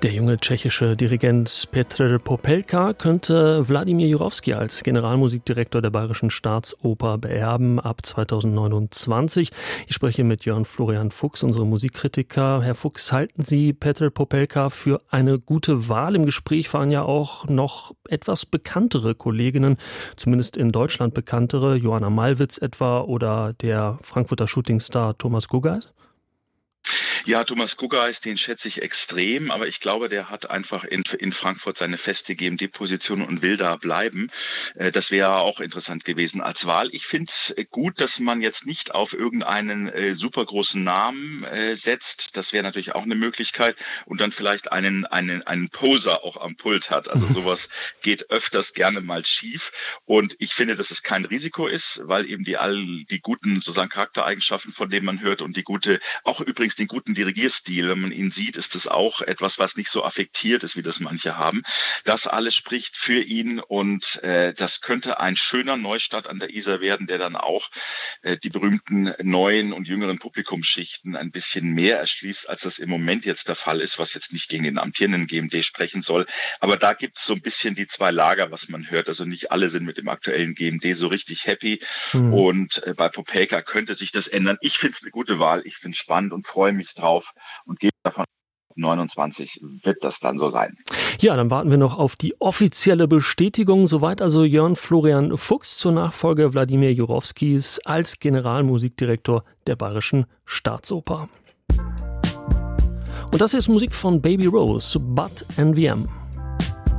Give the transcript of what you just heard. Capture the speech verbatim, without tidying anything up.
Der junge tschechische Dirigent Petr Popelka könnte Wladimir Jurowski als Generalmusikdirektor der Bayerischen Staatsoper beerben ab zweitausendneunundzwanzig. Ich spreche mit Jörn Florian Fuchs, unserem Musikkritiker. Herr Fuchs, halten Sie Petr Popelka für eine gute Wahl? Im Gespräch waren ja auch noch etwas bekanntere Kolleginnen, zumindest in Deutschland bekanntere, Johanna Malwitz etwa oder der Frankfurter Shootingstar Thomas Guggeis. Ja, Thomas Guggeis, den schätze ich extrem, aber ich glaube, der hat einfach in, in Frankfurt seine feste G M D-Position und will da bleiben. Das wäre auch interessant gewesen als Wahl. Ich finde es gut, dass man jetzt nicht auf irgendeinen äh, super großen Namen äh, setzt. Das wäre natürlich auch eine Möglichkeit und dann vielleicht einen, einen, einen Poser auch am Pult hat. Also sowas geht öfters gerne mal schief und ich finde, dass es kein Risiko ist, weil eben die all die guten sozusagen Charaktereigenschaften, von denen man hört und die gute, auch übrigens den guten Dirigierstil, wenn man ihn sieht, ist das auch etwas, was nicht so affektiert ist, wie das manche haben. Das alles spricht für ihn und äh, das könnte ein schöner Neustart an der Isar werden, der dann auch äh, die berühmten neuen und jüngeren Publikumsschichten ein bisschen mehr erschließt, als das im Moment jetzt der Fall ist, was jetzt nicht gegen den amtierenden G M D sprechen soll. Aber da gibt es so ein bisschen die zwei Lager, was man hört. Also nicht alle sind mit dem aktuellen G M D so richtig happy mhm. und äh, bei Popelka könnte sich das ändern. Ich finde es eine gute Wahl, ich finde es spannend und freue mich drauf und gehe davon neunundzwanzig wird das dann so sein. Ja, dann warten wir noch auf die offizielle Bestätigung. Soweit also Jörn Florian Fuchs zur Nachfolge Wladimir Jurowskis als Generalmusikdirektor der Bayerischen Staatsoper. Und das ist Musik von Baby Rose, Bud and V M.